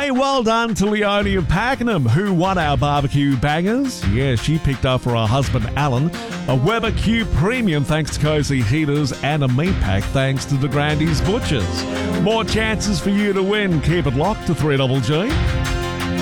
Hey, well done to Leonie of Pakenham, who won our barbecue bangers. Yeah, she picked up for her husband Alan a Weber Q Premium thanks to Cozy Heaters and a meat pack thanks to the Grandy's Butchers. More chances for you to win. Keep it locked to 3GG.